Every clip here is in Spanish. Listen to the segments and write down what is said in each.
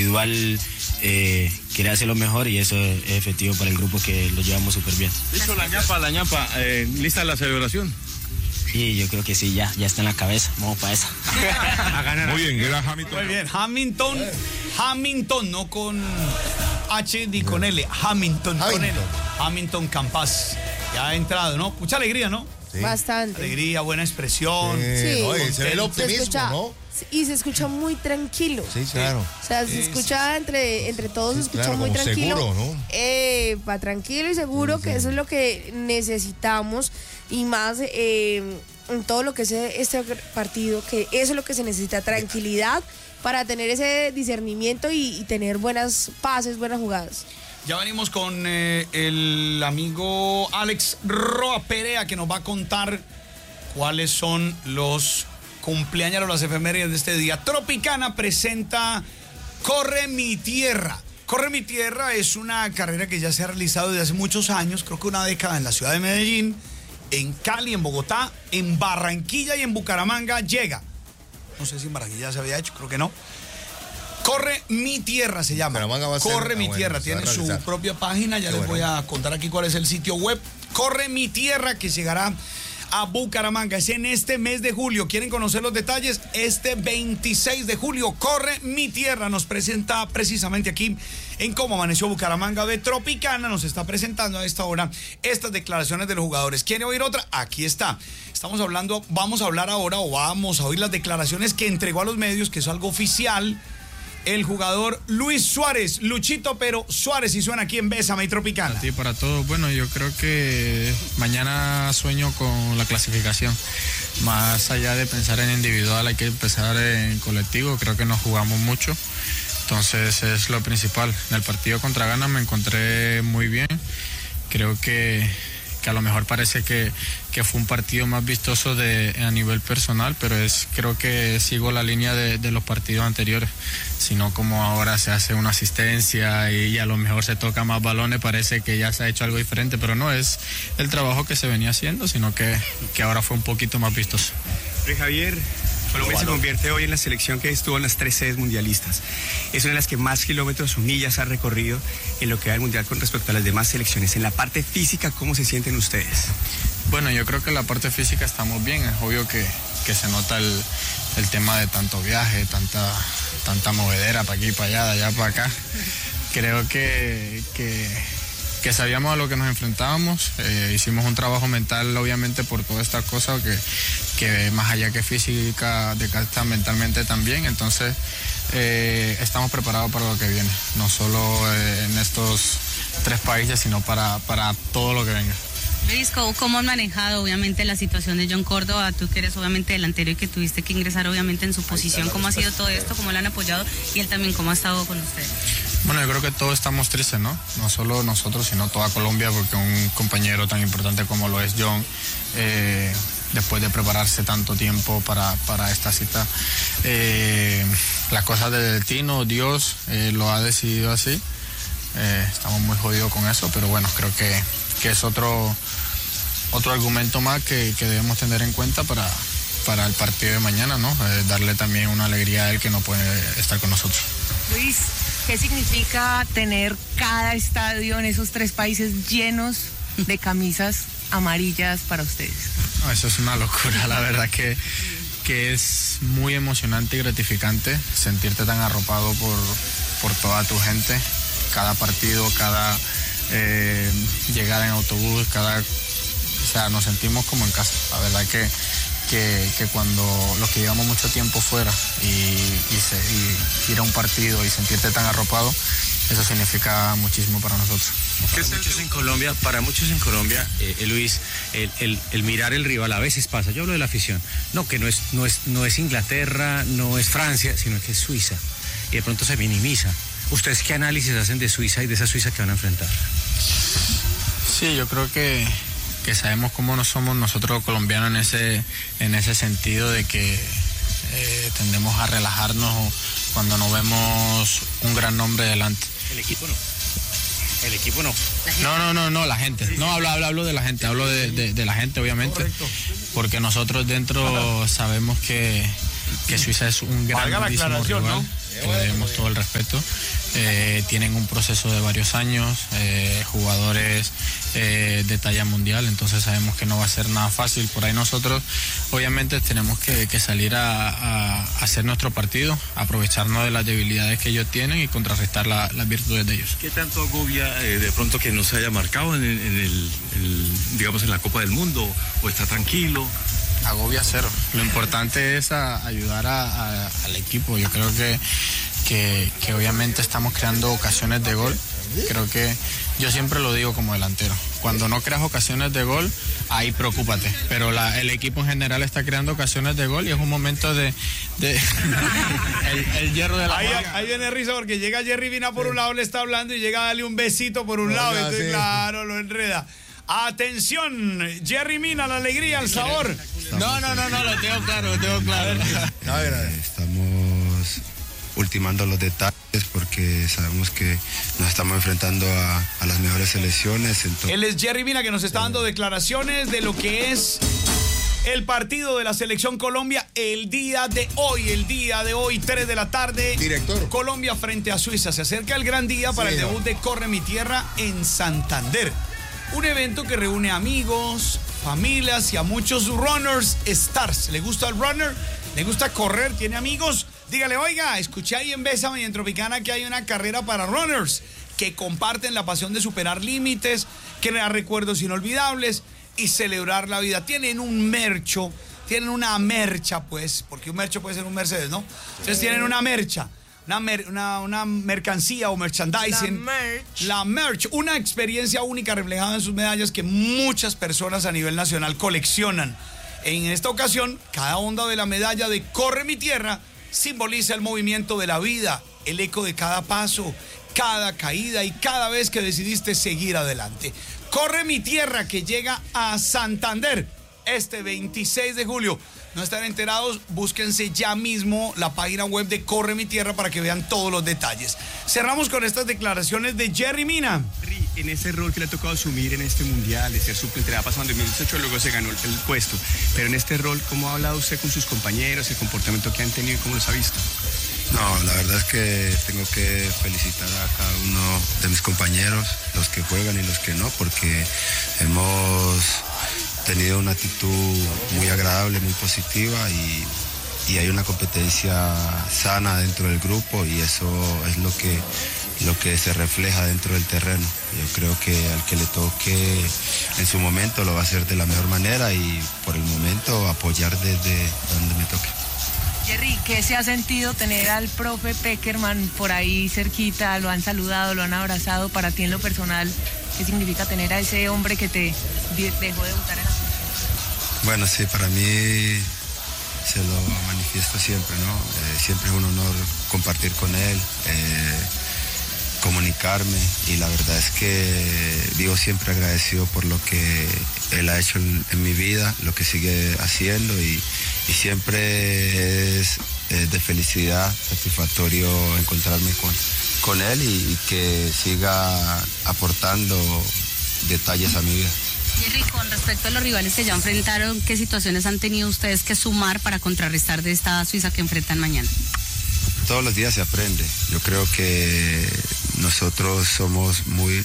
individual quiere hacer lo mejor y eso es efectivo para el grupo que lo llevamos súper bien. Dicho la ñapa, ¿lista la celebración? Sí, yo creo que sí, ya está en la cabeza, vamos para esa. Muy bien, era Hamilton. Muy bien, Hamilton, no con H ni con L, Hamilton con L. Hamilton Campas, ya ha entrado, ¿no? Mucha alegría, ¿no? Sí. Bastante. Alegría, buena expresión. Sí. Oye, se ve el optimismo, ¿no? Y se escucha muy tranquilo. Sí, claro. O sea, se escucha entre todos, se escucha muy tranquilo. Seguro, ¿no? Va tranquilo y seguro que eso es lo que necesitamos y más en todo lo que es este partido, que eso es lo que se necesita, tranquilidad para tener ese discernimiento y tener buenas pases, buenas jugadas. Ya venimos con el amigo Alex Roa Perea, que nos va a contar cuáles son los cumpleaños o las efemérides de este día. Tropicana presenta Corre mi Tierra. Corre mi Tierra es una carrera que ya se ha realizado desde hace muchos años, creo que una década, en la ciudad de Medellín, en Cali, en Bogotá, en Barranquilla y en Bucaramanga llega. No sé si en Barranquilla se había hecho, creo que no. Corre mi Tierra se llama. Corre mi Tierra, tiene su propia página, ya les voy a contar aquí cuál es el sitio web. Corre mi Tierra, que llegará a Bucaramanga, es en este mes de julio. ¿Quieren conocer los detalles? Este 26 de julio, Corre mi Tierra nos presenta precisamente aquí en Cómo Amaneció Bucaramanga de Tropicana, nos está presentando a esta hora estas declaraciones de los jugadores. ¿Quiere oír otra? Aquí está. Vamos a hablar ahora, o vamos a oír las declaraciones que entregó a los medios, que es algo oficial, el jugador Luis Suárez, Luchito, pero Suárez, y suena aquí en Bésame y Tropicana. Sí, para todos. Bueno, yo creo que mañana sueño con la clasificación. Más allá de pensar en individual, hay que pensar en colectivo. Creo que nos jugamos mucho. Entonces es lo principal. En el partido contra Ghana me encontré muy bien. Creo que a lo mejor parece que fue un partido más vistoso a nivel personal, pero creo que sigo la línea de los partidos anteriores, sino como ahora se hace una asistencia y a lo mejor se toca más balones, parece que ya se ha hecho algo diferente, pero no es el trabajo que se venía haciendo, sino que ahora fue un poquito más vistoso. Javier, Colombia se convierte hoy en la selección que estuvo en las 3 sedes mundialistas. Es una de las que más kilómetros o millas ha recorrido en lo que va el mundial con respecto a las demás selecciones. En la parte física, ¿cómo se sienten ustedes? Bueno, yo creo que en la parte física estamos bien. Es obvio que se nota el tema de tanto viaje, tanta movedera para aquí y para allá, de allá para acá. Creo que sabíamos a lo que nos enfrentábamos. Hicimos un trabajo mental, obviamente, por todas estas cosas que más allá que física, desgasta mentalmente también. Entonces estamos preparados para lo que viene, no solo en estos 3 países, sino para todo lo que venga. Luis, ¿cómo han manejado obviamente la situación de John Córdoba? Tú que eres obviamente delantero y que tuviste que ingresar obviamente en su posición. ¿Cómo ha sido todo esto? ¿Cómo lo han apoyado? Y él también, ¿cómo ha estado con ustedes? Bueno, yo creo que todos estamos tristes, ¿no? No solo nosotros, sino toda Colombia, porque un compañero tan importante como lo es John, después de prepararse tanto tiempo para esta cita, las cosas del destino, Dios lo ha decidido así. Estamos muy jodidos con eso, pero bueno, creo que es otro argumento más que debemos tener en cuenta para el partido de mañana, ¿no? Darle también una alegría a él que no puede estar con nosotros. Luis, ¿qué significa tener cada estadio en esos 3 países llenos de camisas amarillas para ustedes? No, eso es una locura, la verdad que es muy emocionante y gratificante sentirte tan arropado por toda tu gente, cada partido, cada llegada en autobús, o sea, nos sentimos como en casa. La verdad que cuando los que llevamos mucho tiempo fuera y ir a un partido y sentirte tan arropado, eso significa muchísimo para nosotros. Para muchos en Colombia, Luis, el mirar el rival a veces pasa. Yo hablo de la afición. No, que no es Inglaterra, no es Francia, sino que es Suiza. Y de pronto se minimiza. ¿Ustedes qué análisis hacen de Suiza y de esa Suiza que van a enfrentar? Sí, yo creo que sabemos cómo no somos nosotros colombianos en ese sentido de que tendemos a relajarnos cuando no vemos un gran nombre delante. ¿El equipo no? ¿El equipo no? No, la gente. No, hablo de la gente, hablo de la gente, obviamente. Correcto. Porque nosotros dentro sabemos que que Suiza es un grandísimo rival, ¿no? Le debemos todo el respeto. Tienen un proceso de varios años, jugadores de talla mundial, entonces sabemos que no va a ser nada fácil. Por ahí nosotros obviamente tenemos que salir a hacer nuestro partido, aprovecharnos de las debilidades que ellos tienen y contrarrestar las virtudes de ellos. ¿Qué tanto agobia de pronto que no se haya marcado digamos en la Copa del Mundo, o está tranquilo? Agobia cero. Lo importante es ayudar al equipo. Yo creo que obviamente estamos creando ocasiones de gol. Creo que yo siempre lo digo como delantero. Cuando no creas ocasiones de gol, ahí preocúpate. Pero el equipo en general está creando ocasiones de gol y es un momento de el hierro de la ahí viene risa porque llega Jerry Mina por un lado, le está hablando y llega a darle un besito por un lado. Entonces, claro, lo enreda. Atención, Jerry Mina, la alegría, el sabor. No, lo tengo claro. Estamos ultimando los detalles porque sabemos que nos estamos enfrentando a las mejores selecciones. Entonces... Él es Jerry Mina, que nos está dando declaraciones de lo que es el partido de la Selección Colombia el día de hoy, 3 de la tarde. Director. Colombia frente a Suiza. Se acerca el gran día para el debut de Corre Mi Tierra en Santander. Un evento que reúne amigos, familias y a muchos runners stars. ¿Le gusta el runner? ¿Le gusta correr? ¿Tiene amigos? Dígale, oiga, escuché ahí en Bésame y en Tropicana que hay una carrera para runners que comparten la pasión de superar límites, crear recuerdos inolvidables y celebrar la vida. Tienen un mercho, tienen una mercha, pues, porque un mercho puede ser un Mercedes, ¿no? Entonces tienen una mercha. Una mercancía o merchandising. La merch. Una experiencia única reflejada en sus medallas que muchas personas a nivel nacional coleccionan. En esta ocasión, cada onda de la medalla de Corre Mi Tierra simboliza el movimiento de la vida, el eco de cada paso, cada caída y cada vez que decidiste seguir adelante. Corre Mi Tierra, que llega a Santander este 26 de julio. No están enterados, búsquense ya mismo la página web de Corre Mi Tierra para que vean todos los detalles. Cerramos con estas declaraciones de Jerry Mina. En ese rol que le ha tocado asumir en este mundial, de ser suplente, ha pasado en 2018, luego se ganó el puesto. Pero en este rol, ¿cómo ha hablado usted con sus compañeros, el comportamiento que han tenido y cómo los ha visto? No, la verdad es que tengo que felicitar a cada uno de mis compañeros, los que juegan y los que no, porque hemos tenido una actitud muy agradable, muy positiva y hay una competencia sana dentro del grupo y eso es lo que se refleja dentro del terreno. Yo creo que al que le toque en su momento lo va a hacer de la mejor manera y por el momento apoyar desde donde me toque. Jerry, ¿qué se ha sentido tener al profe Peckerman por ahí cerquita? ¿Lo han saludado, lo han abrazado? Para ti en lo personal, ¿qué significa tener a ese hombre que te dejó debutar en la selección? Bueno, sí, para mí se lo manifiesto siempre, ¿no? Siempre es un honor compartir con él, comunicarme y la verdad es que vivo siempre agradecido por lo que él ha hecho en mi vida, lo que sigue haciendo y siempre es de felicidad satisfactorio encontrarme con él y que siga aportando detalles a mi vida. Jerry, con respecto a los rivales que ya enfrentaron, ¿qué situaciones han tenido ustedes que sumar para contrarrestar de esta Suiza que enfrentan mañana? Todos los días se aprende. Yo creo que nosotros somos muy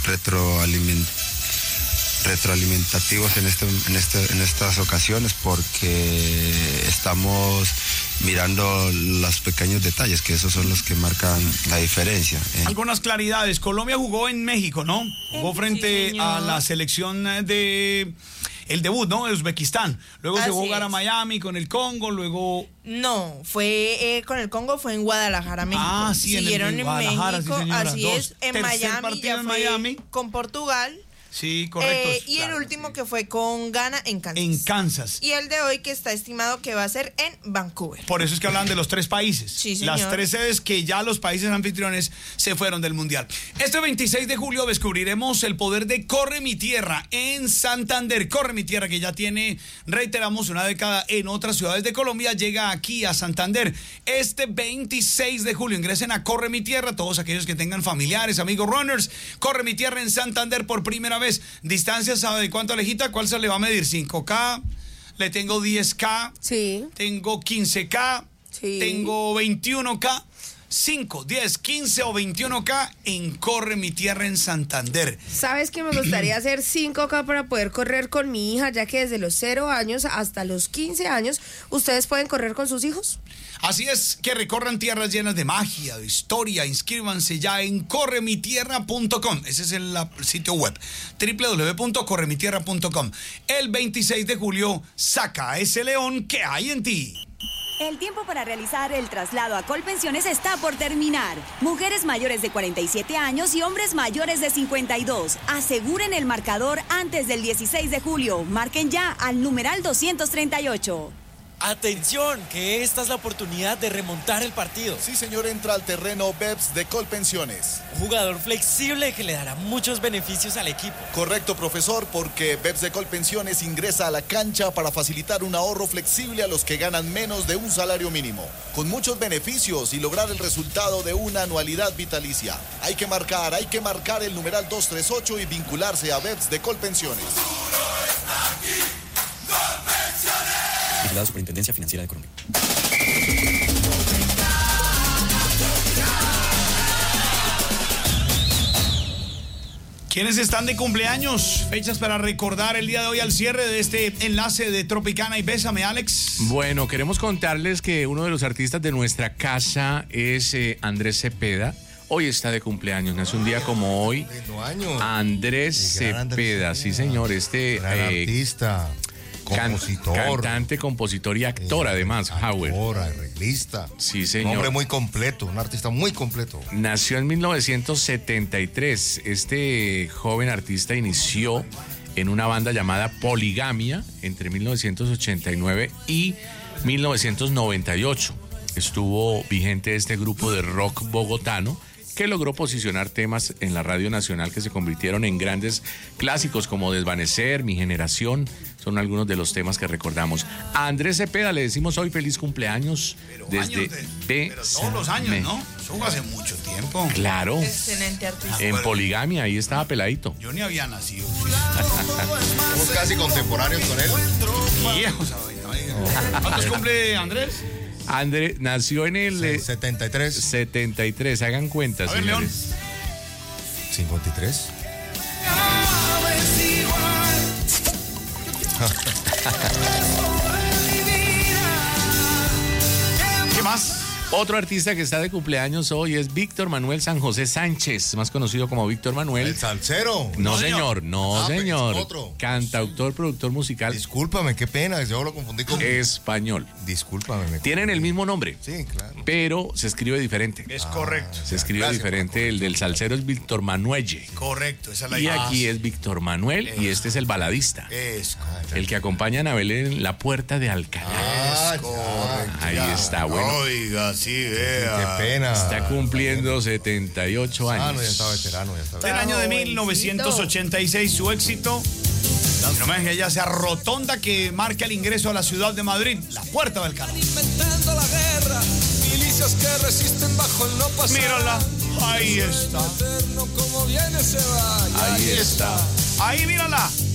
retroalimentativos en estas ocasiones porque estamos mirando los pequeños detalles, que esos son los que marcan la diferencia. Algunas claridades. Colombia jugó en México, ¿no? Jugó frente a la selección de... El debut, ¿no? De Uzbekistán. Luego se jugó a Miami con el Congo, luego... No, fue con el Congo, fue en Guadalajara, México. Ah, sí, siguieron en Guadalajara, México, sí, señora. así es. En Tercer Miami partido ya en fue Miami. Con Portugal. Sí, correcto. Y el último que fue con Ghana en Kansas. En Kansas. Y el de hoy que está estimado que va a ser en Vancouver. Por eso es que hablan de los 3 países. Sí, señor. Las 3 sedes que ya los países anfitriones se fueron del Mundial. Este 26 de julio descubriremos el poder de Corre Mi Tierra en Santander. Corre Mi Tierra, que ya tiene, reiteramos, una década en otras ciudades de Colombia, llega aquí a Santander. Este 26 de julio ingresen a Corre Mi Tierra, todos aquellos que tengan familiares, amigos runners. Corre Mi Tierra en Santander por primera vez. Distancia, ¿sabe de cuánto, Alejita? ¿Cuál se le va a medir? ¿5K? le tengo 10K, tengo 15K, tengo 21K, 5, 10, 15 o 21K en Corre Mi Tierra en Santander. ¿Sabes que me gustaría hacer 5K para poder correr con mi hija, ya que desde los 0 años hasta los 15 años ustedes pueden correr con sus hijos? Así es, que recorran tierras llenas de magia, de historia. Inscríbanse ya en corremitierra.com. Ese es el sitio web, www.corremitierra.com. El 26 de julio, saca a ese león que hay en ti. El tiempo para realizar el traslado a Colpensiones está por terminar. Mujeres mayores de 47 años y hombres mayores de 52. Aseguren el marcador antes del 16 de julio. Marquen ya al numeral 238. Atención, que esta es la oportunidad de remontar el partido. Sí, señor, entra al terreno BEPS de Colpensiones. Un jugador flexible que le dará muchos beneficios al equipo. Correcto, profesor, porque BEPS de Colpensiones ingresa a la cancha para facilitar un ahorro flexible a los que ganan menos de un salario mínimo, con muchos beneficios y lograr el resultado de una anualidad vitalicia. Hay que marcar el numeral 238 y vincularse a BEPS de Colpensiones. Vigilada Superintendencia Financiera de Colombia. ¿Quiénes están de cumpleaños? Fechas para recordar el día de hoy al cierre de este enlace de Tropicana y Bésame, Alex. Bueno, queremos contarles que uno de los artistas de nuestra casa es Andrés Cepeda. Hoy está de cumpleaños, nace un día como hoy. Andrés Cepeda, sí señor, gran artista. Compositor. Cantante, compositor y actor, además, Howard. Arreglista. Sí, señor. Un hombre muy completo, un artista muy completo. Nació en 1973. Este joven artista inició en una banda llamada Poligamia entre 1989 y 1998. Estuvo vigente este grupo de rock bogotano que logró posicionar temas en la Radio Nacional que se convirtieron en grandes clásicos como Desvanecer, Mi Generación. Son algunos de los temas que recordamos. A Andrés Cepeda le decimos hoy feliz cumpleaños. Pero desde pero todos los años, ¿no? Eso fue hace mucho tiempo. Claro. Excelente artista. En Poligamia, ahí estaba peladito. Yo ni había nacido. Somos casi contemporáneos con él. Viejos. ¿Cuántos cumple Andrés? Andrés nació en el 73. 73, hagan cuentas, señores. 53. ¿Qué más? Otro artista que está de cumpleaños hoy es Víctor Manuel San José Sánchez, más conocido como Víctor Manuel. ¿El salsero? No, señor. Señor. Otro. Cantautor, productor musical. Discúlpame, qué pena, yo lo confundí con... Español. Discúlpame. Tienen el mismo nombre. Sí, claro. Pero se escribe diferente. Es correcto. Se escribe diferente. El del salsero es Víctor Manuelle. Correcto, esa es la Y idea. aquí es Víctor Manuel y este es el baladista. Es correcto. El que acompaña a Anabel en La Puerta de Alcalá. Es correcto. Ahí está, bueno. Oiga, sí, vea. Qué pena. Está cumpliendo 78 años. No, ya está veterano, El año de 1986, su éxito. No me dejes ya sea rotonda que marca el ingreso a la ciudad de Madrid, La Puerta del Alcalá. Inventando la guerra, milicias que resisten bajo el no pasar. Mírala, ahí está. Eterno como viene se va. Ahí está. Ahí mírala.